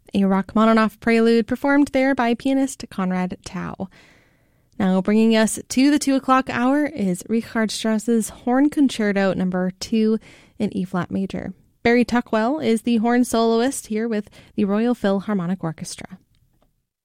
a Rachmaninoff prelude performed there by pianist Konrad Tau. Now, bringing us to the 2 o'clock hour is Richard Strauss's Horn Concerto No. 2 in E-flat major. Barry Tuckwell is the horn soloist here with the Royal Philharmonic Orchestra.